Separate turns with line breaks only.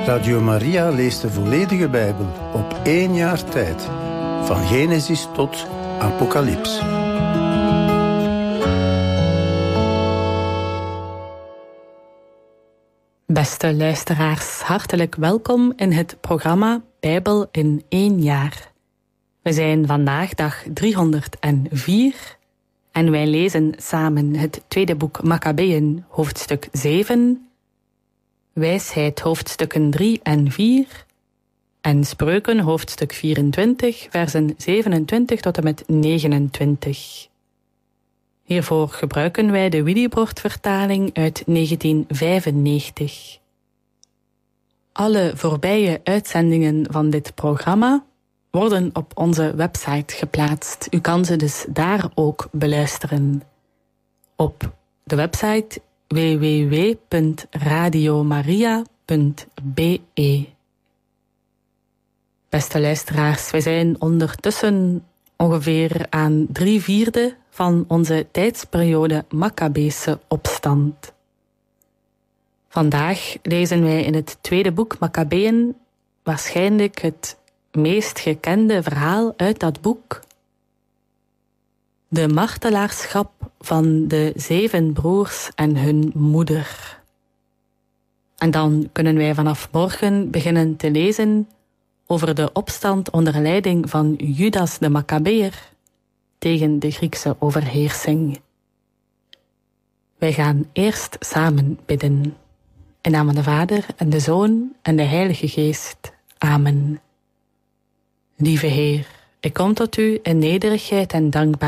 Radio Maria leest de volledige Bijbel op 1 jaar tijd. Van Genesis tot Apocalyps.
Beste luisteraars, hartelijk welkom in het programma Bijbel in 1 jaar. We zijn vandaag dag 304 en wij lezen samen het tweede boek Makkabeeën, hoofdstuk 7, Wijsheid, hoofdstukken 3 en 4 en Spreuken, hoofdstuk 24, versen 27 tot en met 29. Hiervoor gebruiken wij de Willibrord-vertaling uit 1995. Alle voorbije uitzendingen van dit programma worden op onze website geplaatst. U kan ze dus daar ook beluisteren. Op de website www.radiomaria.be. Beste luisteraars, wij zijn ondertussen ongeveer aan 3/4 van onze tijdsperiode Makkabeese opstand. Vandaag lezen wij in het tweede boek Makkabeeën waarschijnlijk het meest gekende verhaal uit dat boek. De martelaarschap van de 7 broers en hun moeder. En dan kunnen wij vanaf morgen beginnen te lezen over de opstand onder leiding van Judas de Makkabeër tegen de Griekse overheersing. Wij gaan eerst samen bidden. In naam van de Vader en de Zoon en de Heilige Geest. Amen. Lieve Heer, ik kom tot u in nederigheid en dankbaarheid.